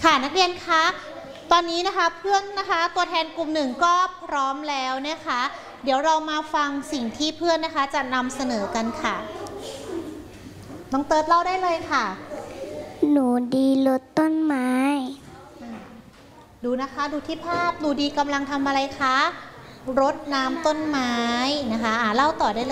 ค่ะนักเรียนคะตอนนี้นะคะเพื่อนนะคะตัวแทนกลุ่มหนึ่งก็พร้อมแล้วนะคะเดี๋ยวเรามาฟังสิ่งที่เพื่อนนะคะจะนำเสนอกันค่ะน้องเติร์ดเล่าได้เลยค่ะหนูดีรดต้นไม้ดูนะคะดูที่ภาพหนูดีกำลังทำอะไรคะรดน้ำต้นไม้นะคะเล่าต่อได้เลย